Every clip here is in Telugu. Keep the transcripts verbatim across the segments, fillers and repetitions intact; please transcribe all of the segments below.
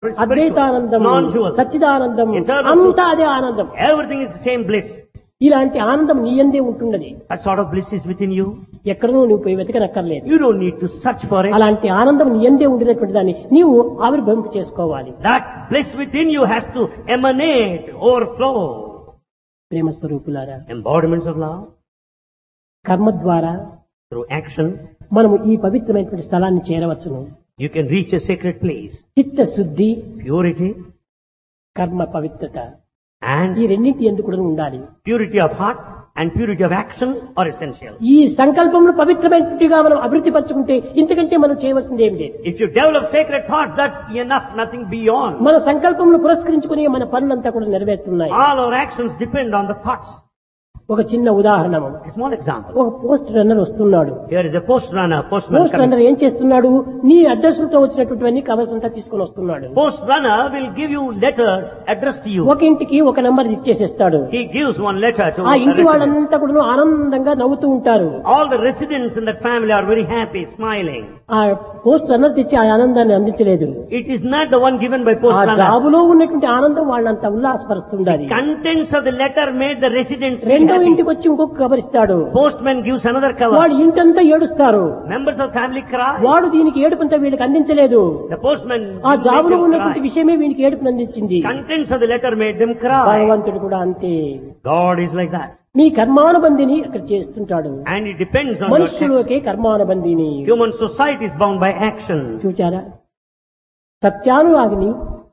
అద్వైతానందం, non-dual, సచ్చిదానందం, eternal అంతా అదే ఆనందం. everything is the same bliss. ఇలాంటి ఆనందం నీ యందే ఉంటున్నది. That sort of bliss is within you. ఎక్కడనో నువ్వు పోయి వెతకనక్కర్లేదు. You don't need to search for it. అలాంటి ఆనందం నీ యందే ఉండినటువంటి దాన్ని నీవు ఆవిర్భవింప చేసుకోవాలి. That bliss within you has to emanate, overflow. ప్రేమ స్వరూపులారా, Embodiments of love కర్మ ద్వారా through action. మనము ఈ పవిత్రమైనటువంటి స్థలాన్ని చేరవచ్చును. You can reach a sacred place. చిత్త శుద్ధి, Purity కర్మ పవిత్రత, and ఈ రెండింటి ఎందుకు కూడా ఉండాలి. purity of heart and purity of action are essential. ఈ సంకల్పమును పవిత్రమైనట్టుగా మనం అభివృద్ధి పరచుకుంటే ఇంతకంటే మనం చేయవలసింది ఏమి లేదు. If you develop sacred thoughts, that's enough, nothing beyond. మన సంకల్పమును పురస్కరించుకుని మన పనులంతా కూడా నెరవేరుతున్నాయి. All our actions depend on the thoughts. ఒక చిన్న ఉదాహరణ, A small example. ఒక పోస్ట్ రన్నర్ వస్తున్నాడు. Here is a post runner, postman post coming. Runner ఏం చేస్తున్నాడు? నీ అడ్రస్లతో వచ్చినటువంటి కవర్స్ అంతా తీసుకొని వస్తున్నాడు. Post runner will give you letters addressed to you. ఒక ఇంటికి ఒక number ఇచ్చేసేస్తాడు. He gives one letter to ఆ a ఇంటి resident. వాళ్ళంతా కూడా ఆనందంగా నవ్వుతూ ఉంటారు. All the residents in that family are very happy, smiling. ఆ పోస్ట్ రన్నర్ తెచ్చి ఆ ఆనందాన్ని అందించలేదు. It is not the one given by post ఆ runner. జాబులో ఉన్నటువంటి ఆనందం వాళ్ళంతా ఉల్లాసపరుస్తుండాలి. Contents of the letter made the residents feel రెండో happy. ఇంటికి వచ్చి ఇంకొక కవర్ ఇస్తాడు. Postman gives another cover. వాడు ఇంటంతా ఏడుస్తారు. Members of family cry. వాడు దీనికి ఏడుపంతా వీళ్ళకి అందించలేదు. The postman ఆ made జాబులో them ఉన్నటువంటి cry. విషయమే వీనికి ఏడుపుని అందించింది. Contents of the letter made them cry. భగవంతుడు కూడా అంతే. God is like that. మీ కర్మానుబంధిని అక్కడ చేస్తుంటాడు. And it depends on your action. మనుషులకే కర్మానుబంధిని. Human society is bound by action. చూచారా? సత్యానురాగిని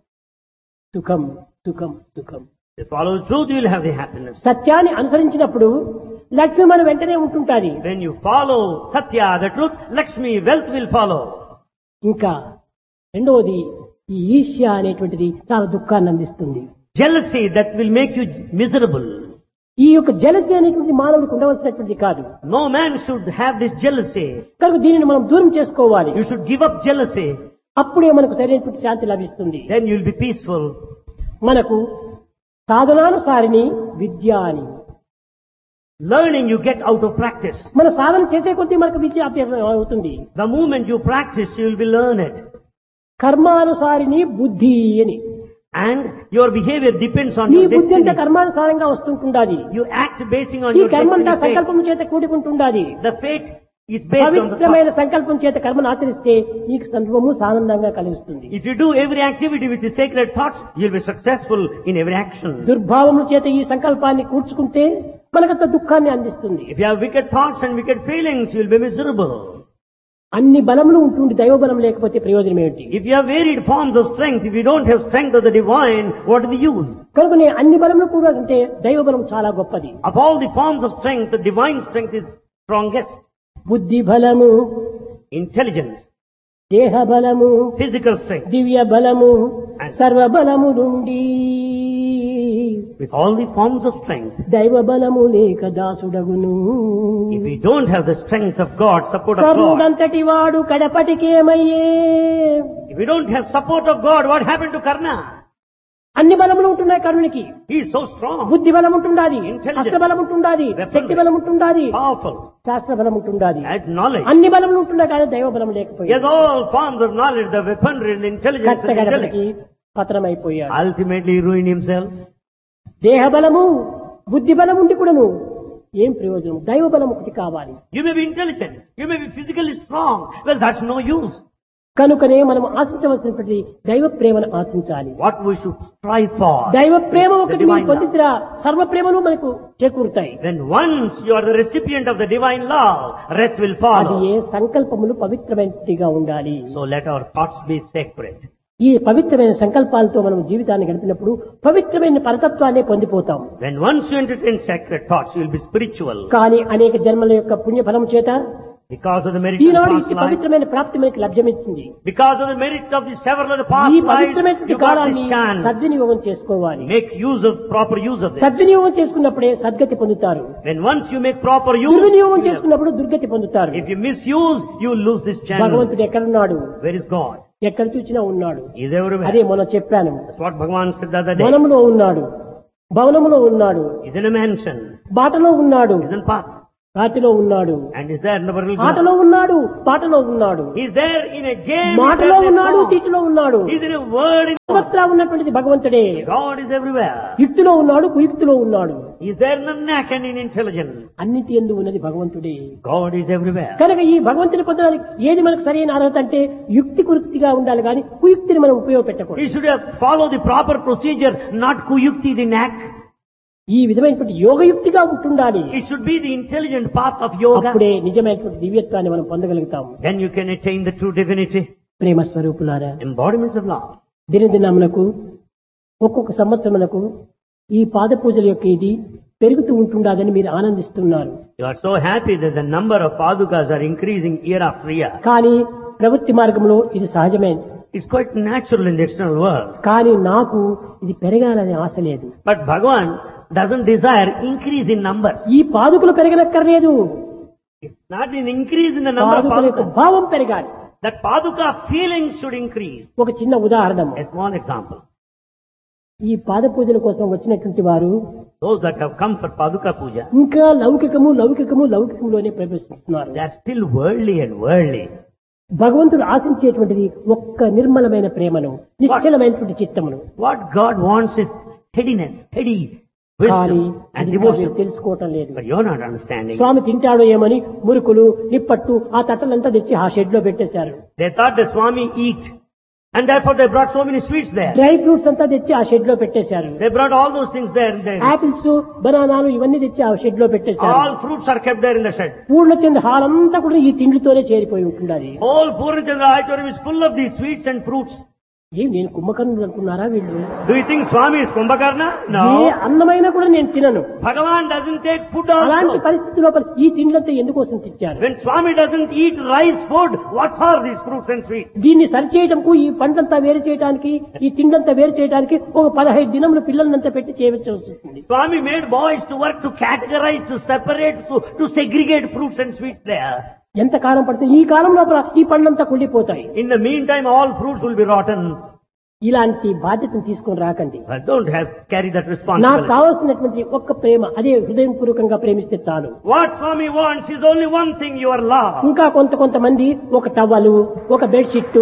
సుఖం సుఖం సుఖం. If you follow the truth, you will have the happiness. సత్యాన్ని అనుసరించినప్పుడు లక్ష్మి మన వెంటనే ఉంటుంటాది. When you follow Satya, the truth, Lakshmi, wealth will follow. ఇంకా రెండవది ఈ ఈర్ష్య అనేటువంటిది చాలా దుఃఖాన్ని అందిస్తుంది. Jealousy, that will make you miserable. ఈ యొక్క జలసి అనేటువంటి మానవుడికి ఉండవలసినటువంటి కాదు. No man should have this jealousy. కనుక దీనిని మనం దూరం చేసుకోవాలి. You should give up jealousy. అప్పుడే మనకు సరైనటువంటి శాంతి లభిస్తుంది. Then you will be peaceful. మనకు సాధనానుసారిని విద్య అని. Learning you get out of practice. మన సాధన చేసే కొద్దీ మనకు విద్య అభ్యాసం అవుతుంది. The moment you practice, you will be learned. కర్మానుసారిని బుద్ధి అని. And your behavior depends on నీ your బుద్ధి అంతా destiny. కర్మానుసారంగా వస్తుంటుండాలి. You act basing on ఈ your కర్మంతా destiny. సంకల్పం చేత కూడుకుంటుండాలి. The fate is based on the పవిత్రమైన thought. సంకల్పం చేత కర్మను ఆచరిస్తే నీకు సర్వము ఆనందంగా కలిగిస్తుంది. If you do every activity with the sacred thoughts, you will be successful in every action. దుర్భావముల చేత ఈ సంకల్పాన్ని కూర్చుకుంటే మనకంత దుఃఖాన్ని అందిస్తుంది. If you have wicked thoughts and wicked feelings, you will be miserable. అన్ని బలములు ఉంటుండి దైవ బలం లేకపోతే ప్రయోజనం ఏమిటి? If you have varied forms of strength, if you don't have strength of the divine, what is the use? కనుకనే అన్ని బలములు కూడా ఉంటే దైవ బలం చాలా గొప్పది. Of all the forms of strength, the divine strength is strongest. బుద్ధి బలము, Intelligence, దేహ బలము, physical strength. దివ్య బలము, సర్వ బలము నుండి With all the forms of strength, దైవ బలము లేక దాసుడగును. if we don't have the strength of God, support of God, కర్ణుడంతటి వాడు కడపటికేమయ్యే. if we don't have support of God, what happened to Karna? అన్ని బలములు ఉంటున్నాయి కర్ణునికి. He is so strong, బుద్ధి బలం ఉంటుండాది, Intelligent. హస్త బలం ఉంటుండాది, Weaponry. శక్తి బలం ఉంటుండాది, powerful, శాస్త్ర బలం ఉంటుండాది. has knowledge. అన్ని బలములు ఉంటున్నాయి కానీ దైవ బలం He లేకపోయింది. has all forms of knowledge, the weaponry, the intelligence, కట్ట and intellect. గడపటికి పతనమైపోయాడు. Ultimately he ruined himself. దేహ బలము, బుద్ధి బలం ఉండి కూడాను ఏం ప్రయోజనం? దైవ బలం ఒకటి కావాలి. You may be intelligent, you may be physically strong. Well, that's no use. కనుకనే మనం ఆశించవలసినటువంటి దైవ ప్రేమను ఆశించాలి. What we should strive for. దైవ ప్రేమ the ఒకటి divine మీరు పొందితేరా సర్వ ప్రేమలు మనకు చేకూరుతాయి. Then once you are the recipient of the divine love, rest will అది follow. ఏ సంకల్పములు పవిత్రమైనదిగా ఉండాలి. So let our thoughts be sacred. ఈ పవిత్రమైన సంకల్పాలతో మనం జీవితాన్ని గడిపినప్పుడు పవిత్రమైన పరతత్వాన్ని పొందిపోతాం. When once you entertain sacred thoughts, you will be spiritual. కానీ అనేక జన్మల యొక్క పుణ్య ఫలం చేత Because of the merit of Eenadu past ఇట్టి life, పవిత్రమైన ప్రాప్తి మనకి లభ్యమిచ్చింది. because of the merit of the several of the ఈ past lives, పవిత్రమైనటువంటి you got కాలాన్ని this chance. సద్వినియోగం చేసుకోవాలి. Make use of, proper use of this. సద్వినియోగం చేసుకున్నప్పుడే సద్గతి పొందుతారు. When once you make proper use, దుర్వినియోగం you have- చేసుకున్నప్పుడు దుర్గతి పొందుతారు. if you misuse, you will lose this chance. భగవంతుడు ఎక్కడున్నాడు? Where is God? ఎక్కడ చూసినా ఉన్నాడు. He is everywhere. అదే మొన్న చెప్పాను. That's what Bhagavan said the other day. వనములో ఉన్నాడు, భవనములో ఉన్నాడు, He is in a mansion, బాటలో ఉన్నాడు, he is in path, రాతిలో ఉన్నాడు, and is there in the burial ఆటలో ground. ఉన్నాడు, పాటలో ఉన్నాడు, He is there in a game, he is మాటలో there in a ఉన్నాడు, song. తీటిలో ఉన్నాడు. He is in a word, సర్వత్రా ఉన్నటువంటిది భగవంతుడే. God is everywhere. యుక్తిలో ఉన్నాడు, కుయుక్తిలో ఉన్నాడు. Is there in the knack and in intelligence? అన్నిటి యందు ఉన్నది భగవంతుడే. God is everywhere. కనుక ఈ భగవంతుని పొందడానికి ఏది మనకు సరైన అర్హత అంటే యుక్తి కుయుక్తిగా ఉండాలి కానీ కుయుక్తిని మనం ఉపయోగపెట్టకూడదు. We should have followed the proper procedure, not kuyukti, the knack. ఈ విధమైనటువంటి యోగయుక్తిగా ఉంటుండాలి. It should be the intelligent path of yoga. అప్పుడే నిజమైనటువంటి దివ్యత్వాన్ని మనం పొందగలుగుతాము. Then you can attain the true divinity. ప్రేమ స్వరూపులారా, Embodiments of love. దినదినమునకు ఒక్కొక్క సంవత్సరమునకు ఈ పాద పూజల యొక్క ఇది పెరుగుతూ ఉంటుండదని మీరు ఆనందిస్తున్నారు. You are so happy that the number of padukas are increasing year after year. కానీ ప్రవృత్తి మార్గంలో ఇది సహజమే. It's quite natural in the external world. కానీ నాకు ఇది పెరగాలనే ఆశ లేదు. But Bhagavan doesn't desire increase in numbers. ఈ పాదుకులు పెరగనక్కర్లేదు. It's not an increase in the number of పాదుకుల యొక్క padukas. భావం పెరగాలి. That paduka feelings should increase. ఒక చిన్న ఉదాహరణ, A small example. ఈ పాద పూజల కోసం వచ్చినటువంటి వారు Those that have come for paduka puja, ఇంకా లౌకికము లౌకికము లౌకికములోనే ప్రవేశిస్తున్నారు. they are still worldly and worldly. భగవంతుడు ఆశించేటువంటిది ఒక్క నిర్మలమైన ప్రేమను, నిశ్చలమైనటువంటి చిత్తమును. What God wants is steadiness, steady కానీ wisdom and అది devotion. మీరు తెలుసుకోవటం లేదు. But you're not understanding. స్వామి తింటాడో ఏమని మురుకులు నిప్పట్టు ఆ తట్టలంతా తెచ్చి ఆ షెడ్ లో పెట్టేశారు. They thought the Swami eat, and therefore they brought so many sweets there. Dry fruits అంతా తెచ్చి ఆ షెడ్ లో పెట్టేశారు. They brought all those things there. And there. Apples బనానాలు ఇవన్నీ తెచ్చి ఆ షెడ్ లో పెట్టేశారు. All fruits are kept there in the shed. Purnachandra hall అంతా కూడా ఈ తిండితోనే చేరిపోయి ఉంటున్నది. All Purnachandra auditorium is full of these sweets and fruits. ఏం నేను కుంభకర్ణులు అనుకున్నారా వీళ్ళు? Do you think Swami is Kumbhakarna? A No. అన్నమైనా కూడా నేను తినను. Bhagavan doesn't take food అలాంటి also. పరిస్థితి లోపల ఈ తిండ్లంతా ఎందుకోసం తెచ్చారు? When Swami doesn't eat rice food, what for these fruits and sweets? దీన్ని సరిచేయడంకు ఈ పంటంతా వేరు చేయడానికి, ఈ తిండంతా వేరు చేయడానికి ఒక పదహైదు దినములు పిల్లలంతా పెట్టి చేయవలసి వస్తుంది. Swami made boys to work to categorize, to separate, to, to segregate fruits and sweets there. ఎంత కాలం పడుతుంది? ఈ కాలం లోపల ఈ పండ్లంతా కుళ్ళిపోతాయి. In the meantime, all fruits will be rotten. ఇలాంటి బాధ్యతను తీసుకొని రాకండి. But don't have carry that నాకు responsibility. కావాల్సినటువంటి ఒక్క ప్రేమ, అదే హృదయపూర్వకంగా ప్రేమిస్తే చాలు. What Swami wants is only one thing, your love. ఇంకా కొంత కొంతమంది ఒక టవలు, ఒక bedsheet,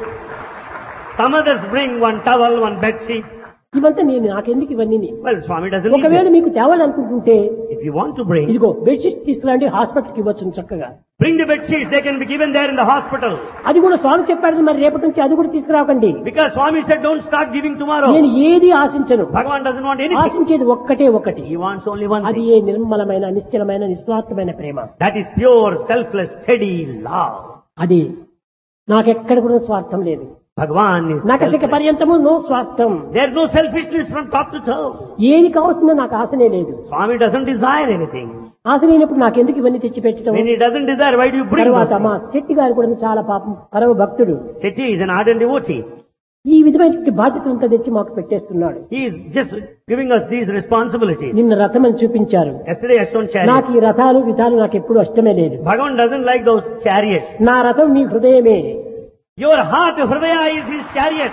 Some others bring one towel, one bed sheet. ఇవంతా నేను నాకెందుకు ఇవన్నీ? Well, Swami doesn't need ఒకవేళ it. మీకు తేవాలనుకుంటుంటే If you want to bring, ఇదిగో బెడ్షీట్ తీసుకురండి, హాస్పిటల్కి ఇవ్వచ్చు చక్కగా. bring the bed sheets. They can be given there in the hospital. అది కూడా స్వామి చెప్పాడు, మరి రేపటి నుంచి అది కూడా తీసుకురాకండి. Because Swami said, don't start giving tomorrow. నేను ఏది ఆశించను. Bhagavan doesn't want anything. ఆశించేది ఒక్కటే ఒకటి, He wants only one అది thing. ఏ నిర్మలమైన నిశ్చలమైన నిస్వార్థమైన ప్రేమ. That is pure, selfless, steady love. అది నాకెక్కడ కూడా స్వార్థం లేదు. Bhagavan is నకసిక selfless. పర్యంతము నో స్వార్థం. There is no selfishness from top to toe. ఏది కావాల్సిందో నాకు ఆశనే లేదు. Swami doesn't desire anything. ఆశ లేనప్పుడు నాకెందుకు ఇవన్నీ తెచ్చి పెట్టడం? When he doesn't desire, why do you bring తర్వాత those మా things? శెట్టి గారు కూడా చాలా పాపం పరమ భక్తుడు. Chetty is an ardent devotee. ఈ విధమైనటువంటి బాధ్యతలంతా తెచ్చి మాకు పెట్టేస్తున్నాడు. He is just giving us these responsibilities. నిన్న రథం అని చూపించారు. Yesterday I shown నాకు chariot. ఈ రథాలు విధాలు నాకు ఎప్పుడు అష్టమే లేదు. Bhagavan doesn't like those chariots. నా రథం మీ హృదయమే. Your heart, Hridaya, is his chariot.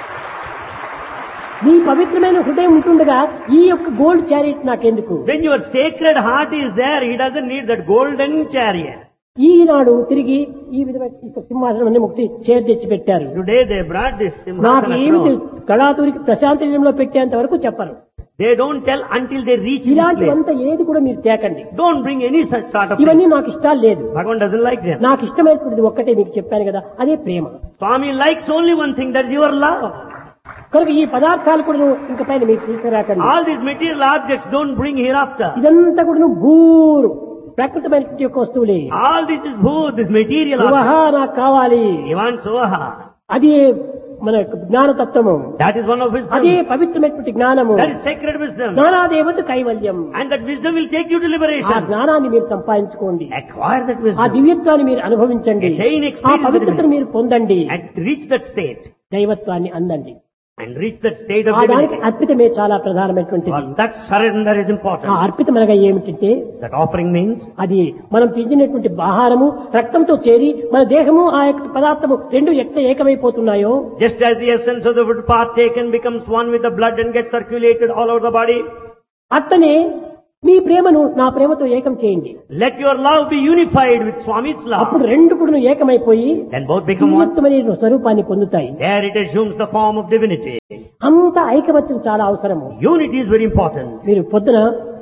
నీ పవిత్రమైన హృదయం ఉంటుండగా ఈ యొక్క గోల్డ్ చారియట్ నాకెందుకు? When your sacred heart is there, he doesn't need that golden chariot. ఈనాడు తిరిగి ఈ విధమైన ఈ సింహాసనం అన్ని ముక్తి చేరు తెచ్చి పెట్టారు. Today they brought this నాకు Simhasana ఏమి throne. కళాతూరికి ప్రశాంతంలో పెట్టేంత వరకు చెప్పరు. They don't tell until they reach this place. ఇలాంటివంతా ఏది కూడా మీరు తేకండి. Don't bring any such sort of ఇవన్నీ thing. నాకు ఇష్టాలు లేదు. Bhagavan doesn't like them. నాకు ఇష్టమైనటువంటిది ఒక్కటే మీకు చెప్పాను కదా, అదే ప్రేమ. Swami likes only one thing, that's your love. కనుక ఈ పదార్థాలు కూడా ఇంక పైన మీరు తీసుకురాకండి. All these material objects don't bring hereafter. ఇదంతా కూడా భూరు ప్రకృతమైనటువంటి యొక్క వస్తువులే. All this is bhoot, this material సువహ object. నాకు కావాలి. He wants Soha. అది మన యొక్క జ్ఞానతత్వము, That is one of అదే wisdom. పవిత్రమైనటువంటి జ్ఞానము. That is sacred wisdom. జ్ఞానాదేవత కైవల్యం. And that wisdom will take you to ఆ liberation. జ్ఞానాన్ని మీరు సంపాదించుకోండి. Acquire that ఆ wisdom. దివ్యత్వాన్ని మీరు అనుభవించండి. Attain ఆ experience పవిత్రతను మీరు పొందండి. And reach that state. దైవత్వాన్ని అందండి. And reach that state of ఆ దానికి divinity. అర్పితమే చాలా ప్రధానమైనటువంటిది. For that surrender is ఆ important. అర్పితం అనగా ఏమిటంటే That offering means అది మనం తిండినటువంటి ఆహారము రక్తంతో చేరి మన దేహము ఆ యొక్క పదార్థము రెండు ఎట్లా ఏకమైపోతున్నాయో, just as the essence of the food partaken becomes one with the blood and gets circulated all over the body, అట్లనే మీ ప్రేమను నా ప్రేమతో ఏకం చేయండి. Let your love be unified with Swami's అప్పుడు love. రెండు కూడా ఏకమైపోయి Then both become one. దివ్యత్వమైన స్వరూపాన్ని పొందుతాయి. There it assumes the form of divinity. అంత ఐకమత్యం చాలా అవసరము. Unity is very important. మీరు పొద్దున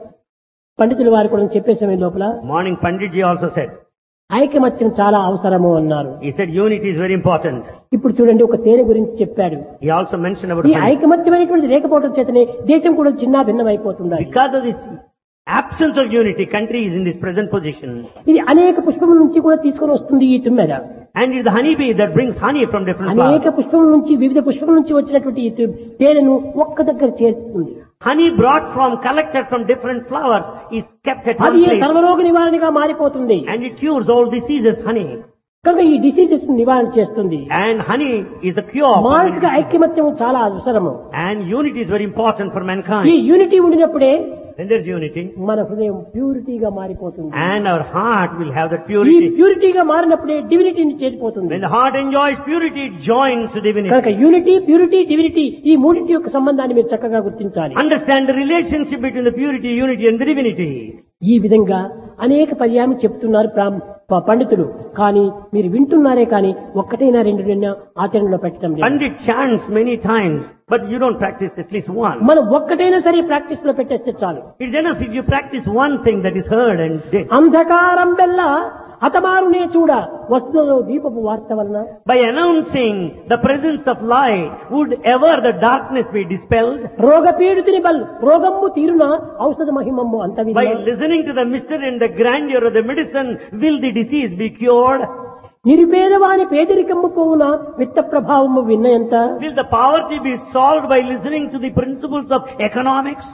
పండితుల వారు కూడా చెప్పే సమయం లోపల Morning Panditji also said. ఐకమత్యం చాలా అవసరము అన్నారు. He said unity is very important. ఇప్పుడు చూడండి ఒక తేనె గురించి చెప్పాడు. He also mentioned about ఈ honey. ఐకమత్యమైనటువంటి లేకపోవడం చేతనే దేశం కూడా చిన్న భిన్నం అయిపోతుంది. Because of this absence of unity, country is in this present position. ఇది అనేక పుష్పముల నుంచి కూడా తీసుకొని వస్తుంది ఈ తుమ్మెద. And it is the honeybee that brings honey from different అనేక flowers. పుష్పముల నుంచి వివిధ పుష్పముల నుంచి వచ్చినటువంటి ఈ తు- తేనెను ఒక్క దగ్గర చేస్తుంది. Honey brought from, collected from different flowers is kept at one అది place. సర్వరోగ నివారణగా మారిపోతుంది. And it cures all diseases, honey. కనుక ఈ డిసీజెస్ నివారణ చేస్తుంది. And honey is the cure. for many మానసిక diseases. ఐక్యమత్యం చాలా అవసరము. And unity is very important for ఈ mankind. యూనిటీ ఉండినప్పుడే When there is unity, మన హృదయం ప్యూరిటీగా మారిపోతుంది. and our heart will have that ఈ purity. ప్యూరిటీగా మారినప్పుడే డివినిటీని చేరిపోతుంది. When the heart enjoys purity, it joins divinity. కనుక యూనిటీ ప్యూరిటీ డివినిటీ ఈ మూడింటి యొక్క సంబంధాన్ని మీరు చక్కగా గుర్తించాలి. Understand the relationship between the purity, unity and the divinity. ఈ విధంగా అనేక పర్యాయం చెప్తున్నారు ప్రాం- ప- పండితులు, కానీ మీరు వింటున్నారే కానీ ఒక్కటైనా రెండు ఆచరణలో పెట్టడం లేదు. Pandit chants many times, but you don't practice at least one. మనం ఒక్కటైనా సరే ప్రాక్టీస్ లో పెట్టేస్తే చాలు. It's enough if you practice one thing that is heard and did. అంధకారం బెల్ల అతమారునే చూడ వస్తువులో దీపపు వార్త వలన By announcing the presence of light, would ever the darkness be dispelled? రోగ పీడితుని బల్ రోగమ్ము తీరున ఔషధ మహిమమ్ము అంత By listening to the mystery and the grandeur of the medicine, will the disease be cured? నిరుపేదవాని పేదరికమ్ము పోవున విత్త ప్రభావము విన్నయంత Will the poverty be solved by listening to the principles of economics?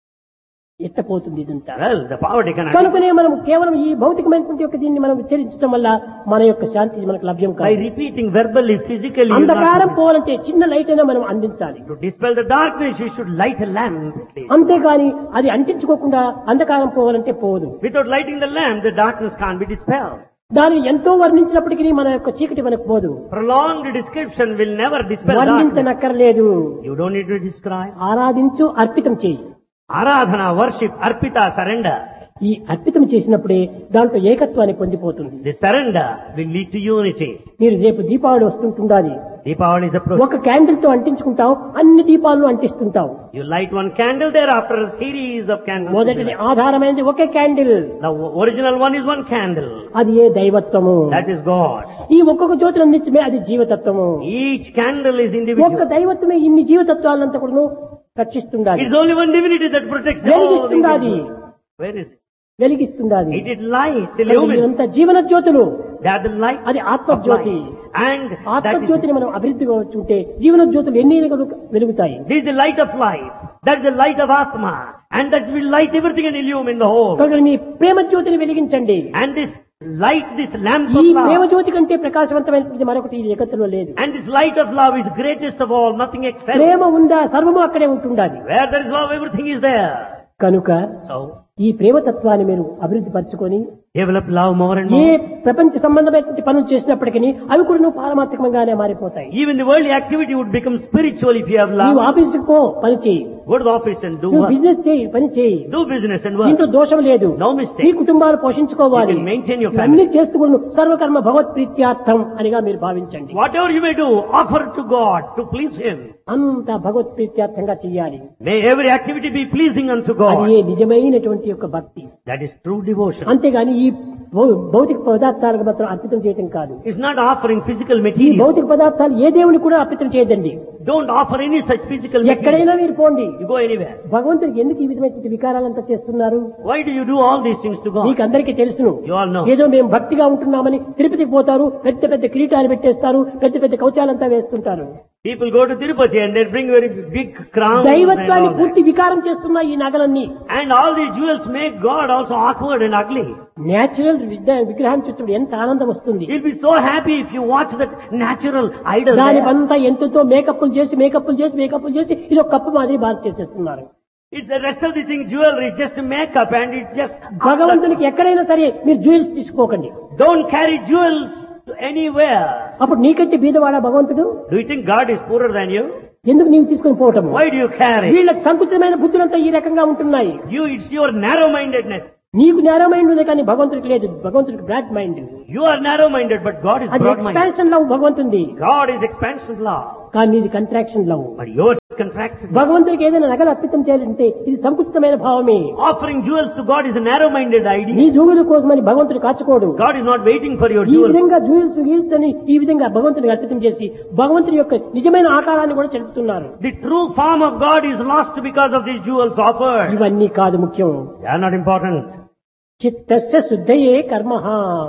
ఎత్తపోతుంది ఇదంతా. Well, the poverty cannot. కనుకనే మనం కేవలం ఈ భౌతికమైనటువంటి యొక్క దీన్ని మనం ఉచ్చరించడం వల్ల మన యొక్క శాంతి మనకు లభ్యం By కాదు. repeating verbally, physically, you అంధకారం not- పోవాలంటే చిన్న లైట్ అయినా మనం అందించాలి. to dispel the darkness, you should light a lamp. అంతేగాని అది అంటించుకోకుండా అంధకారం పోవాలంటే పోదు. Without lighting the lamp, the darkness can't be dispelled. దాన్ని ఎంతో వర్ణించినప్పటికీ మన యొక్క చీకటి మనకు పోదు. Prolonged description will never dispel darkness. వర్ణించనక్కర్లేదు. You don't need to describe. ఆరాధించు అర్పితం చేయి. Aradhana, worship, arpita, surrender. ఈ అర్పితం చేసినప్పుడే దాంట్లో ఏకత్వాన్ని పొందిపోతుంది. The surrender will lead to unity. మీరు రేపు దీపావళి వస్తుంటుండాలి. Deepavali is approaching. ఒక క్యాండిల్ తో అంటించుకుంటాం, అన్ని దీపాలను అంటిస్తుంటాం. You light one candle, thereafter a series of candles. మొదటిది ఆధారమైనది ఒకే candle, The original one is one candle. అది ఏ దైవత్వము. That is God. ఈ ఒక్కొక్క జ్యోతిని అందించమే అది జీవతత్వము. Each candle is ఒక్క individual. దైవత్వమే ఇన్ని జీవతత్వాలంతా కూడా రక్షిస్తుండాలి, It is only one divinity that protects all the వెలిగిస్తుండాలి, individuals. Where is it? వెలిగిస్తుండాలి. It is light, illumines. ఇదంతా జీవన జ్యోతులు. They are the light అది of ఆత్మజ్యోతి. light. And that is, ఆత్మజ్యోతిని మనం అభివృద్ధిగా ఉంటే జీవన జ్యోతులు ఎన్ని వెలుగుతాయి. this is the light of life. That is the light of Atma. And that will light everything and illumine the whole. కనుక మీ ప్రేమ జ్యోతిని వెలిగించండి. And this light, this lamp ఈ of ప్రేమ love. జ్యోతి కంటే ప్రకాశవంతమైనది మరొకటి ఈ జగత్తులో లేదు. And this light of love is greatest of all, nothing except. ప్రేమ ఉందా సర్వము అక్కడే ఉంటుండాలి. Where there is love, everything is there. కనుక So, ఈ ప్రేమతత్వాన్ని మీరు అభివృద్ధి పరచుకొని develop love more and A more. ప్రపంచ సంబంధమైనటువంటి పనులు చేసినప్పటికీ అవి కూడా నువ్వు పారమాత్మకంగానే మారిపోతాయి. Even the worldly activity would become spiritual if you have love. నువ్వు ఆఫీసుకు పో, పని చేయి. Go to the office and do నువ్వు work. బిజినెస్ చేయి, పని చేయి. Do business and దీంట్లో work. దోషం లేదు. No నీ mistake. కుటుంబాలు పోషించుకోవాలి. You can maintain your family. అన్ని చేస్తూ కూడా నువ్వు సర్వకర్మ భగవత్ ప్రీత్యార్థం అనిగా మీరు భావించండి. Whatever you may do, offer to God to please Him. అంత భగవత్ ప్రీత్యార్థంగా చెయ్యాలి. May every activity be pleasing unto అది God. ఏ నిజమైనటువంటి యొక్క భక్తి. That is true devotion. అంతేగాని ఈ భౌ- భౌతిక పదార్థాలకు మాత్రం అర్పితం చేయటం కాదు. It's not offering physical ఈ material. భౌతిక పదార్థాలు ఏ దేవుని కూడా అర్పితం చేయదండి. Don't offer any such physical material. ఎక్కడైనా మీరు పోండి. You go anywhere. భగవంతుడికి ఎందుకు ఈ విధమైనటువంటి వికారాలంతా చేస్తున్నారు? Why do you do all these things to God? మీకు అందరికీ తెలుసును. You all know. ఏదో మేము భక్తిగా ఉంటున్నామని తిరుపతికి పోతారు, పెద్ద పెద్ద కిరీటాలు పెట్టేస్తారు, పెద్ద పెద్ద కవచాలంతా వేస్తుంటారు. People go to Tirupati and they bring very big crowns. and దైవత్వాన్ని all that. పూర్తి వికారం చేస్తున్న ఈ నగలన్నీ And all these jewels make God also awkward and ugly. Natural విగ్రహాన్ని చూసినప్పుడు ఎంత ఆనందం వస్తుంది. You'll be so happy if you watch that natural idol. దాని there. అంతా ఎంతో మేకప్లు చేసి మేకప్లు చేసి మేకప్లు చేసి ఇది ఒక కప్పు మాదిరి బాధ చేసేస్తున్నారు. It's the rest of the thing jewelry, just makeup and it's just. భగవంతునికి ఎక్కడైనా సరే మీరు జ్యువెల్స్ తీసుకోకండి. Don't carry jewels to anywhere. అప్పుడు నీకంటే బీదవాడా భగవంతుడు? Do you think God is poorer than you? ఎందుకు నీవు తీసుకొని పోవటం? Why do you carry? వీళ్ళ సంకుచితమైన బుద్ధులంతా ఈ రకంగా ఉంటున్నాయి. You, it's your narrow-mindedness. నీకు నేరో మైండ్ ఉంది కానీ భగవంతుడికి లేదు. భగవంతుడికి broad mind. You are narrow-minded, but God is అది broad-minded. Expansion love భగవంతుంది. God is expansion love, కానీ ఇది contraction love. but yours is contraction. భగవంతుడికి ఏదైనా నగలు అర్పితం చేయాలంటే ఇది సంకుచితమైన భావమే. Offering jewels to God is a narrow-minded నీ idea. జూగుల కోసమని భగవంతుడు కాచుకోడు. God is not waiting for your ఈ jewels. విధంగా జూయిల్స్ గీల్స్ అని ఈ విధంగా భగవంతుడికి అర్పితం చేసి భగవంతుడి యొక్క నిజమైన ఆకారాన్ని కూడా చెలుపుతున్నారు. The true form of God is lost because of these jewels offered. ఇవన్నీ కాదు ముఖ్యం. They are not important. చిత్తస్య శుద్ధయే కర్మః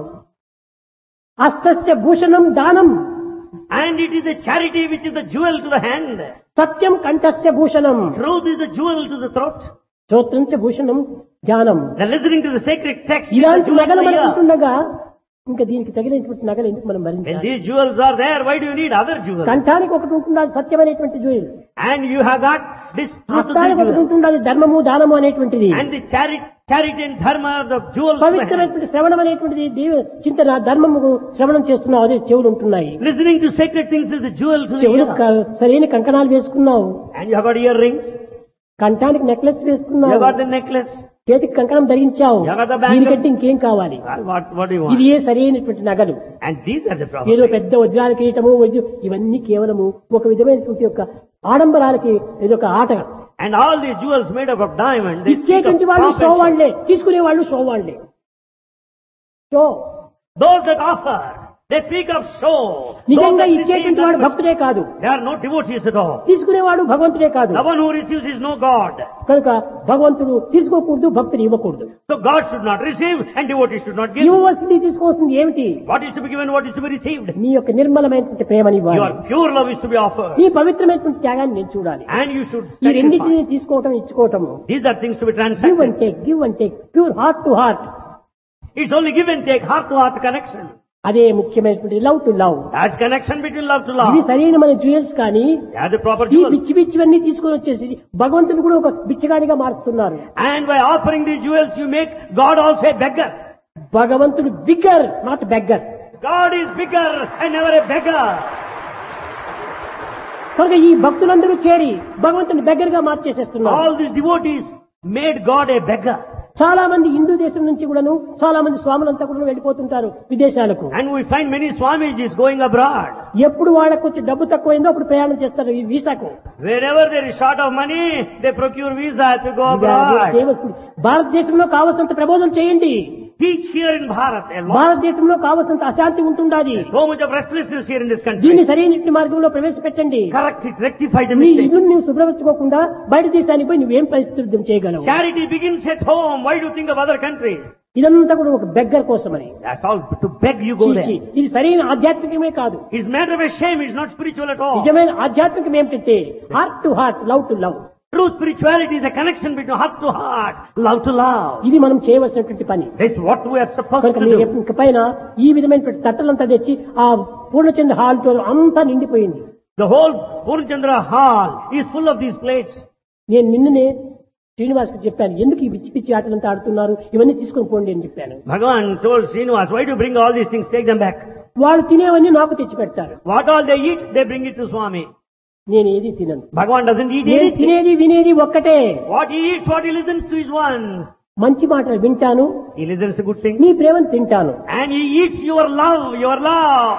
అస్తస్య Bhushanam దానం And it is the charity which is the jewel to the hand. Satyam కంఠస్య Bhushanam Truth is the jewel to the throat. శ్రోత్రం చ భూషణం జ్ఞానం. The listening to the sacred text is the ఇలాంటి jewel నగలు to the మనకు ear. ఉంటుండగా ఇంకా దీనికి తగినటువంటి నగలు ఎందుకు మనం When భరించాలి? these jewels are there, why do you need other jewels? కంఠానికి ఒకటి ఉంటుంది అది సత్యమైనటువంటి జూయిల్. And you have got this truth of the హస్తానికి ఒకటి jewel. ఉంటుంది అది ధర్మము దానము అనేటువంటిది. And the charity, charity and dharma are the jewels to the hand. పవిత్రమైనటువంటి శ్రవణం అనేటువంటిది దేవ చింతన ధర్మము శ్రవణం చేస్తున్నావు అదే చెవులు ఉంటున్నాయి. Listening to sacred things is the jewel to the చెవులు ear. క- సరైన కంకణాలు వేసుకున్నావు, And you have got earrings. కంఠానికి necklace You వేసుకున్నావు, have got the necklace. చేతికి కంకణం ధరించావు. జగత బ్యాంక్ దీనికంటే ఇంకేం కావాలి? Well, what, what do you ఇది want? ఏ సరైనటువంటి నగలు. And these are the ఏదో problems. పెద్ద వజ్రాల కిరీటము వజ్ర- ఇవన్నీ కేవలము ఒక విధమైనటువంటి యొక్క ఆడంబరాలకి ఏదో ఒక ఆట. And all these jewels made up of diamond, they speak of ఇచ్చేటువంటి వాళ్ళు pomp షో and show. వాళ్లే, తీసుకునే వాళ్ళు షో వాళ్లే. Show Those that offer, they speak of show. Those నిజంగా that receive, ఇచ్చేటువంటి వాడు భక్తుడే కాదు, they are no devotees at all. తీసుకునేవాడు భగవంతుడే కాదు. The one who receives is no God. కనుక భగవంతుడు తీసుకోకూడదు, భక్తుడు ఇవ్వకూడదు. So God should not receive and devotees should not give. ఇవ్వవలసింది తీసుకోవాల్సింది ఏమిటి? What is to be given, what is to be received? నీ యొక్క నిర్మలమైనటువంటి ప్రేమని ఇవ్వాలి. Your pure love is to be offered. నీ పవిత్రమైనటువంటి త్యాగాన్ని నేను చూడాలి. And you should ఈ రెండింటిని sacrifice. తీసుకోవటం ఇచ్చుకోవటం, These are things to be give transacted. And take, give and take, pure heart to heart, It's only give and take, heart to heart connection. అదే ముఖ్యమైనటువంటి love to love. That's connection between love to ఇవి love. సరైన మన జ్యువెల్స్ కానీ They are the proper ఈ jewels. పిచ్చి పిచ్చివన్నీ తీసుకొని వచ్చేసి భగవంతుడు కూడా ఒక బిచ్చగాడిగా మారుస్తున్నారు. And by offering these jewels, you make God also a beggar. భగవంతుడు bigger, not beggar. God is bigger and never a beggar. కనుక ఈ భక్తులందరూ చేరి భగవంతుని బెగ్గర్ గా మార్చేసేస్తున్నారు. All these devotees made God a beggar. చాలా మంది హిందూ దేశం నుంచి కూడాను చాలా మంది స్వాములంతా కూడా వెళ్ళిపోతుంటారు విదేశాలకు. And we find many Swamijis going abroad. ఎప్పుడు వాళ్ళకు కొంచెం డబ్బు తక్కువైందో అప్పుడు ప్రయాణం చేస్తారు ఈ వీసాకు. Wherever there is short of money, they procure visa to go ఇది అది abroad. చేయవలసింది. భారతదేశంలో కావలసినంత ప్రబోధం చేయండి. Teach here in Bharat a lot. భారతదేశంలో కావలసినంత అశాంతి ఉంటుండాలి. So much of restlessness here in this దీన్ని country. సరైన మార్గంలో ప్రవేశపెట్టండి. Correct it, rectify the నీ mistake. ఇల్లు నువ్వు శుభ్రపరచుకోకుండా బయట దేశానికి పోయి నువ్వేం పరిస్థితులు చేయగలవు? Charity begins at home. Why do you think of other countries? ఇదంతా కూడా ఒక బెగ్గర్ కోసమని. That's all. To beg you go చీ, చీ. there. ఇది సరైన ఆధ్యాత్మికమే కాదు. It's matter of a shame. It's not spiritual at all. నిజమైన ఆధ్యాత్మికం ఏమిటంటే heart to heart, love to love. True spirituality is a connection between heart to heart, love to love. ఇది మనం చేయవలసినటువంటి పని. That's what we are supposed కనుక to మీరు do. ఇక పైన ఈ విధమైనటువంటి తట్టలంతా తెచ్చి ఆ పూర్ణచంద్ర హాల్ తో అంతా నిండిపోయింది. The whole Purnachandra hall is full of these plates. నేను నిన్ననే శ్రీనివాస్ కి చెప్పాను, ఎందుకు ఈ పిచ్చి పిచ్చి ఆటలంతా ఆడుతున్నారు, ఇవన్నీ తీసుకొని పోండి అని చెప్పాను. Bhagavan told Srinivas, why do you bring all these things? Take them back. వాళ్ళు తినేవన్నీ నాకు తెచ్చి పెడతారు. What all they eat, they bring it to Swami. నేను ఏది తినను. Bhagavan doesn't eat నేను anything. తినేది వినేది ఒక్కటే. What he eats, what he listens to is one. మంచి మాటలు వింటాను, He listens to good things. నీ ప్రేమను తింటాను. And he eats your love, your love.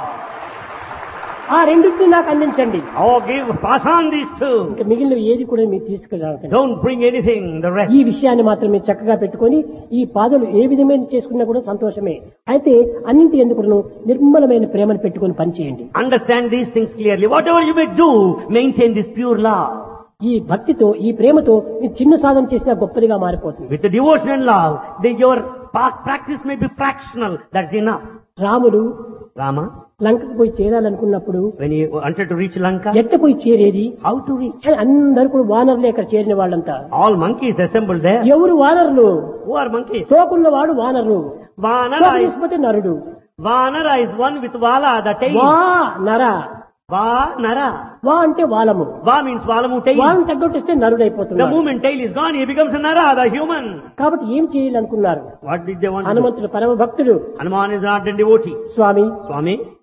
ఆ రెండింటిని నాకు అందించండి. Oh, give, pass on these two. ఇంకా మిగిలిన ఏది కూడా మీరు తీసుకురాకండి. Don't bring anything, the rest. ఈ విషయాన్ని మాత్రం మీరు చక్కగా పెట్టుకొని ఈ పాదలు ఏ విధమైన చేసుకున్నా కూడా సంతోషమే. అయితే అన్నింటి ఎందుకు నిర్మలమైన ప్రేమను పెట్టుకొని పనిచేయండి. Understand these things clearly. Whatever you may do, maintain this pure love. ఈ భక్తితో ఈ ప్రేమతో ఈ చిన్న సాధన చేసినా గొప్పదిగా మారిపోతుంది. With the devotion and love, then your pa- practice may be fractional. That's enough. రాముడు Rama, లంకకు పోయి చేరాలనుకున్నప్పుడు when he wanted to reach Lanka, ఎట్ట పోయి చేరేది? how to reach? అని అందరూ కూడా వానరులే అక్కడ చేరిన వాళ్ళంతా. All monkeys assembled there. ఎవరు వానరులు? Who are monkeys? సోకున్నవాడు owner, Vanara is, తీసుకుంటే నరుడు. Vanara is one with Vala, the tail. వా నర, Vanara. వా అంటే వాలము, Va means Valamu tail. వాళ్ళని తగ్గొట్టిస్తే The నరుడైపోతున్నాడు. moment tail is gone, he becomes a Nara, the human. కాబట్టి ఏం చేయాలనుకున్నారు? What did they want to do? హనుమంతుడు పరమ భక్తుడు. Hanuman is not a devotee. Swamy Swami,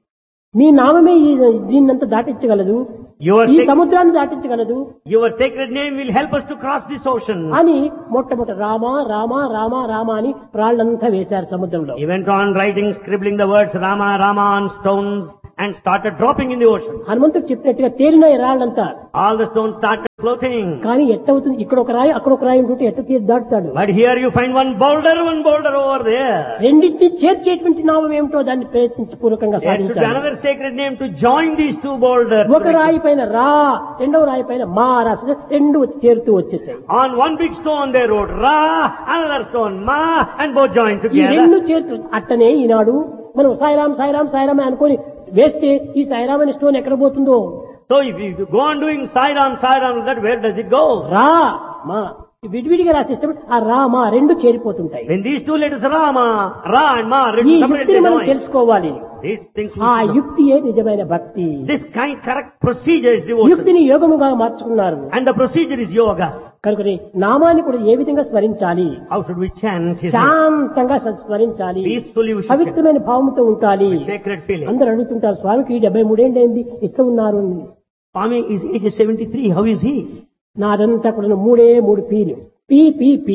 మీ నామమే ఈ దీన్నంతా దాటించగలదు, Your, ఈ sac- సముద్రాన్ని దాటించగలదు your sacred name will help us to cross this ocean. అని మొట్టమొదటి రామ రామ రామ రామ అని రాళ్ళంతా వేశారు సముద్రంలో. He went on writing, scribbling the words Rama, Rama on stones and started dropping in the ocean. హనుమంతుడు చెప్పినట్టుగా తేలినాయి రాళ్ళంతా. All the stones started floating. కానీ ఎట్ట అవుతుంది, ఇక్కడ ఒక రాయి అక్కడ ఒక రాయి ఉంటుంటే ఎట్ట తీసి దాటుతాడు? But here you find one boulder, one boulder over there. రెండింటిని చేర్చేటువంటి నామం ఏమిటో దాన్ని ప్రయత్నించి పూర్వకంగా There should be సాధించాలి. another sacred name to join these two boulders. ఒక రాయి పైన రా, రెండవ రాయి పైన మా రాసి రెండు వచ్చి చేరుతూ వచ్చేసాయి. On one big stone they wrote Ra, another stone Ma, and both joined ఈ రెండు together. చేరుతూ అట్టనే ఈనాడు మనం సాయిరాం సాయిరాం సాయిరాం అనుకొని వేస్తే ఈ సాయిరాం అనే స్టోన్ ఎక్కడ పోతుందో? So if you go on doing Sairam, Sairam, that where does it go? రా మా విడివిడిగా రాసేస్తే ఆ రా మా రెండు చేరిపోతుంటాయి. When these two letters Rama, Ra and Ma ఈ written separately యుక్తిని మనం joined. తెలుసుకోవాలి. These things we ఆ should know. యుక్తియే నిజమైన భక్తి. This kind correct procedure is devotion. యుక్తిని యోగముగా మార్చుకున్నారు. And the procedure is yoga. కనుక నామాన్ని కూడా ఏ విధంగా స్మరించాలి? How should we chant his name? శాంతంగా స్మరించాలి, Peacefully we should chant. పవిత్రమైన భావంతో ఉండాలి. Sacred feeling. అందరూ అడుగుతుంటారు, స్వామికి డెబ్బై మూడేళ్ళైంది ఇట్లా ఉన్నారు అని. Swami is age is seventy-three. How is he? నాదంతా కూడా మూడే మూడు peel. P P P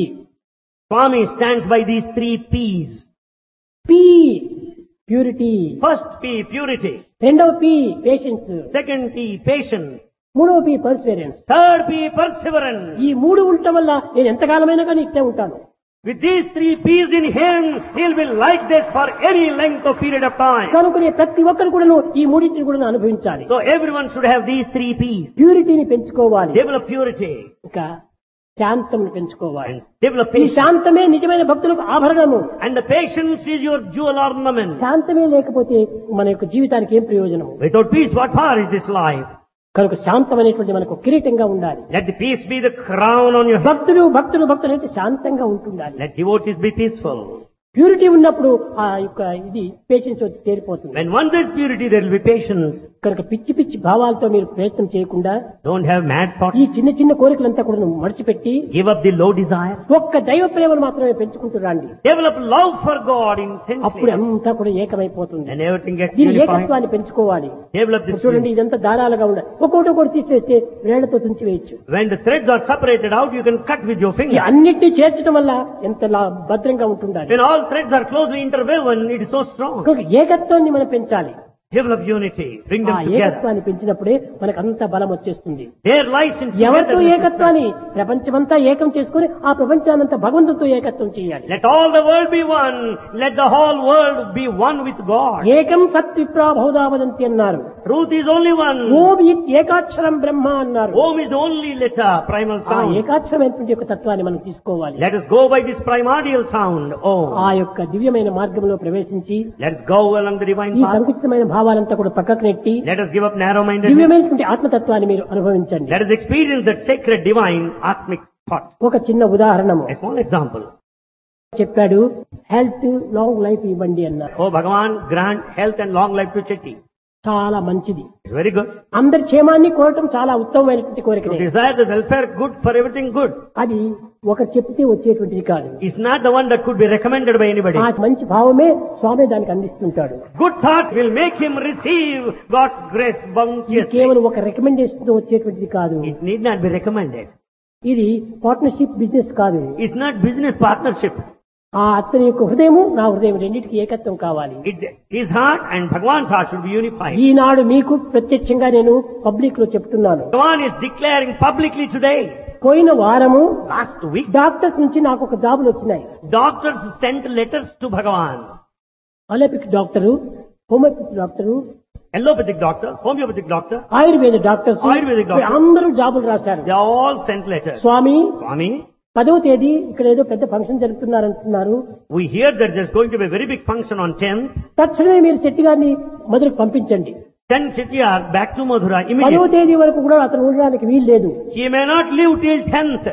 Swami stands by these three P's. P purity, First P, purity. రెండవ P patience, Second P, patience. మూడవ P perseverance. Third P, perseverance. ఈ మూడు ఉండటం వల్ల నేను ఎంతకాలమైనా కానీ ఇట్టే ఉంటాను. With these three P's in him, he'll be like this for any length of period of time. కనుక ప్రతి ఒక్కరు కూడాను ఈ మూడింటిని కూడా అనుభవించాలి. So everyone should have these three P's. ప్యూరిటీని పెంచుకోవాలి, Develop purity ఇంకా శాంతం పెంచుకోవాలి. and develop ఈ patience. శాంతమే నిజమైన భక్తులకు ఆభరణము. And the patience is your jewel ornament. శాంతమే లేకపోతే మన యొక్క జీవితానికి ఏం ప్రయోజనము? Without peace, what power is this life? కనుక శాంతం అనేటువంటి మనకు కిరీటంగా ఉండాలి. Let the peace be the crown on your head. భక్తులు భక్తులు భక్తులు అంటే శాంతంగా ఉంటుండాలి. Let devotees be peaceful. Purity ఉన్నప్పుడు ఆ యొక్క ఇది పేషెన్స్ వచ్చి చేరిపోతుంది. When one there is purity, there will be patience. కనుక పిచ్చి పిచ్చి భావాలతో మీరు ప్రయత్నం చేయకుండా Don't have mad thoughts. ఈ చిన్న చిన్న కోరికలంతా కూడా మడిచిపెట్టి Give up the low desire. ఒక్క దైవ ప్రేమను మాత్రమే పెంచుకుంటూ రండి. Develop love for God అప్పుడు intensely. అంతా కూడా ఏకమైపోతుంది. And everything gets దీని unified. ఏకత్వాన్ని పెంచుకోవాలి. Develop this. ఇప్పుడు చూడండి, ఇదంతా దారాలుగా ఉండాలి. ఒక్కొక్కటి ఒకటి తీసివేస్తే వేళ్లతో తుంచి వేయచ్చు. When the threads are separated out, you can cut with your ఈ finger. అన్నిటినీ చేర్చడం వల్ల ఎంత లా- భద్రంగా ఉంటుండాలి. When all threads are closely interwoven, it is so strong. కనుక ఏకత్వాన్ని మనం పెంచాలి. Develop unity. Bring ఆ them together. ఏకత్వాన్ని పెంచినప్పుడే మనకు అంత బలం వచ్చేస్తుంది. There lies in ఎవరితో togetherness. ఏకత్వాన్ని ప్రపంచమంతా ఏకం చేసుకుని ఆ ప్రపంచానంతా భగవంతుడితో ఏకత్వం చేయాలి. Let all the world be one. Let the whole world be one with God. ఏకం సత్ విప్రా బహుధా వదంతి అన్నారు. Truth is only one. ఓం ఇత్ ఏకాక్షరం బ్రహ్మ అన్నారు. Om is the only letter, primal ఆ sound. ఏకాక్షరమైనటువంటి యొక్క తత్వాన్ని మనం తీసుకోవాలి. Let us go by this primordial sound. Om. ఆ యొక్క దివ్యమైన మార్గంలో ప్రవేశించి Let us go along the divine ఈ path. సంకుచితమైన భావాలంతా కూడా పక్కకు నెట్టి Let us give up narrow-mindedness. దివ్యమైనటువంటి ఆత్మతత్వాన్ని మీరు అనుభవించండి. Let us experience that sacred, divine, atmic thought. ఒక చిన్న ఉదాహరణము A small example. చెప్పాడు, హెల్త్ లాంగ్ లైఫ్ ఇవ్వండి అన్నారు. Oh Bhagavan, grant health and long life to Chetty. చాలా మంచిది. It's very good. అందరి క్షేమాన్ని కోరటం చాలా ఉత్తమమైనటువంటి To కోరికనే. desire the welfare good for everything good అది ఒక చెప్తే వచ్చేటువంటిది కాదు. is not the one that could be recommended by anybody. ఆ మంచి భావమే స్వామి దానికి అందిస్తుంటాడు. Good thought will make him receive God's grace ఇది bounteously. కేవలం ఒక రికమెండేషన్ తో వచ్చేటువంటిది కాదు. It need not be recommended. ఇది పార్ట్నర్షిప్ బిజినెస్ కాదు. It's not business partnership. ఆ అతని యొక్క హృదయము నా హృదయం రెండింటికి ఏకత్వం కావాలి. It, his heart and Bhagavan's heart should be unified. ఈనాడు మీకు ప్రత్యక్షంగా నేను పబ్లిక్ లో చెప్తున్నాను. Bhagavan is declaring publicly today. పోయిన వారము Last week, డాక్టర్స్ నుంచి నాకు ఒక జాబులు వచ్చినాయి. doctors sent letters to Bhagavan. Allopathic doctor, homeopathy doctor, Allopathic doctor, homeopathic doctor, Ayurveda doctors ayurvedic doctor. అందరూ జాబులు రాశారు. they all sent letters. Swamy Swami, పదవ తేదీ ఇక్కడ ఏదో పెద్ద function జరుపుతున్నారంటున్నారు. we hear that there's going to be a very big function on tenth. తక్షణమే మీరు శెట్టి గారిని మొదలుకు పంపించండి. Send Chettiar back to Madhura పదవ immediately. తేదీ వరకు కూడా అతను ఉండడానికి వీలు లేదు. He may not live till tenth.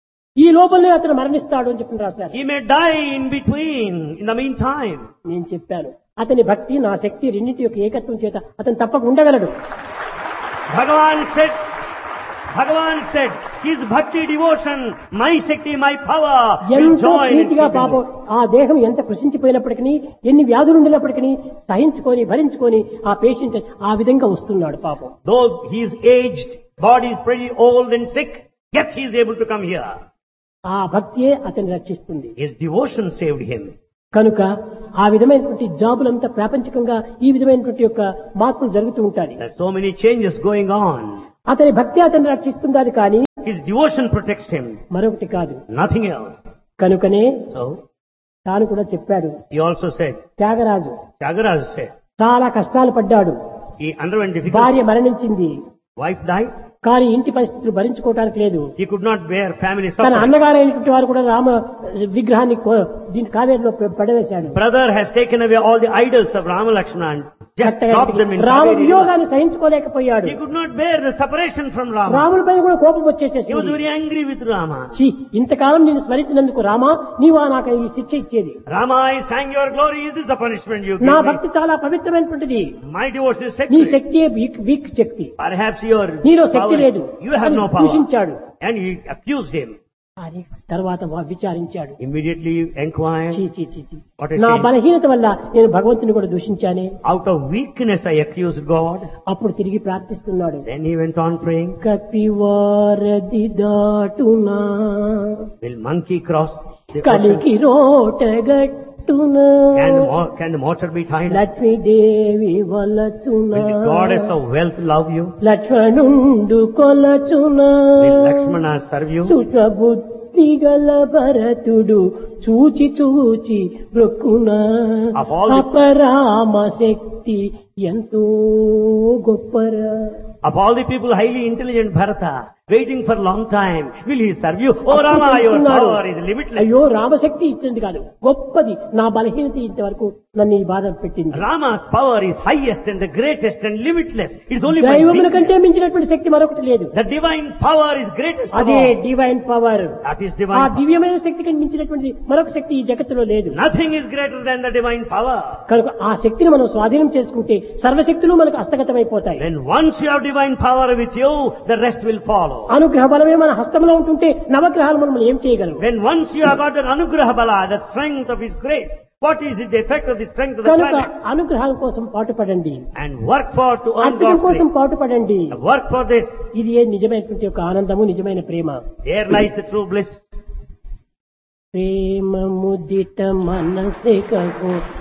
ఈ లోపలనే అతను మరణిస్తాడు అని చెప్పి రాశారు. He may die in between, in the meantime. నేను చెప్పాను, అతని భక్తి నా శక్తి రెండింటి యొక్క ఏకత్వం చేత అతను తప్పక ఉండగలడు. Bhagavan said, Bhagavan said, his bhakti devotion, my Shakti, my power will ఎంతో join in ప్రీతిగా keeping పాపం it. ఆ దేహం ఎంత కృషించిపోయినప్పటికీ ఎన్ని వ్యాధులు ఉండినప్పటికీ సహించుకొని భరించుకొని ఆ పేషెంట్ ఆ విధంగా వస్తున్నాడు పాపం. Though he is aged, body is pretty old and sick, yet he is able to come here. ఆ భక్తియే అతన్ని రక్షిస్తుంది. His devotion saved him. కనుక ఆ విధమైనటువంటి జాబులంతా ప్రాపంచికంగా ఈ విధమైనటువంటి యొక్క మార్పులు జరుగుతూ ఉంటాయి. There's so many changes going on. అతని భక్తి అతన్ని రక్షిస్తుందని కానీ His devotion protects him, మరొకటి కాదు. nothing else. కనుకనే So, తాను కూడా చెప్పాడు. he also said, Tyagaraju Tyagaraja said, చాలా కష్టాలు పడ్డాడు. he underwent difficult. భార్య మరణించింది. Wife died. కానీ ఇంటి పరిస్థితులు భరించుకోవటానికి లేదు. He could not bear family తన suffering. అన్నగారైనటువంటి వారు కూడా రామ విగ్రహాన్ని కో- దీని కావేరిలో ప- పడవేశాడు. Brother has taken away all the idols of Rama Lakshmana and just dropped them in Rama Kaveri river. వియోగాన్ని సహించుకోలేకపోయాడు. He could not bear the separation from Rama. రాముడి పైన కూడా కోపం He was వచ్చేసేసింది. very angry with Rama. ఛీ, ఇంతకాలం నేను స్మరించినందుకు రామా నీవా నాకు ఈ శిక్ష ఇచ్చేది. Rama, I sang your glory. Is this the punishment you నా give me? భక్తి చాలా పవిత్రమైనటువంటిది. My devotion is నీ sacred. Shakti week week Shakti. Perhaps your నీలో శక్తి power- లేదు you have అని no power. దూషించాడు. And he accused him. అని తర్వాత వా- విచారించాడు. Immediately inquired, చీ, చీ, చీ, చీ. What a నా shame. బలహీనత వల్ల నేను భగవంతుని కూడా దూషించానే. out of weakness I accused God. అప్పుడు తిరిగి ప్రార్థిస్తున్నాడు. Then he went on praying, కపివారది దాటునా will monkey cross the ocean? కలికి రోటగట్టునా Can the, mo- can the mortar be tied? Lakshmidevi వలచునా Will the goddess of wealth love you? లక్ష్మణుండు కొలచునా Will Lakshmana serve you? సుఖబుద్ధి గల భరతుడు చూచి చూచి బ్రొక్కునా Of all the- అపరామ శక్తి ఎంతో గొప్పరా. Of all the people highly intelligent Bharata, waiting for long time, will he serve you? Oh అప్పుడు Rama, your తెలుసుకున్నాడు. power is limitless. అయ్యో రామశక్తి ఇచ్చింది కాదు గొప్పది, నా బలహీనత ఇంతవరకు నన్ను ఈ బాధ పెట్టింది. Rama's power is highest and the greatest and limitless. It's only my దైవముల weakness. కంటే మించినటువంటి శక్తి మరొకటి లేదు. The divine power is greatest of అదే all. Divine power. That is ఆ divine power. దివ్యమైన శక్తికి మించినటువంటి మరొక శక్తి ఈ జగత్తులో లేదు. Nothing is greater than the divine power. కనుక ఆ శక్తిని మనం స్వాధీనం చేసుకుంటే సర్వశక్తులు మనకు హస్తగతమైపోతాయి. When once you have divine power with you, the rest will follow. అనుగ్రహ బలమే మన హస్తంలో ఉంటుంటే నవగ్రహాలు మనం ఏం చేయగలం? When once you have got the anugraha bala, the strength of his grace, what is it, the effect of the strength of the కనుక planets? అనుగ్రహాల కోసం పాటుపడండి, And work for to earn అద్భుతం God's కోసం grace. పాటుపడండి. Work for this. ఇది ఏ నిజమైనటువంటి ఒక ఆనందము, నిజమైన ప్రేమ. There lies the true bliss. ప్రేమ ముదిత మనసే కగో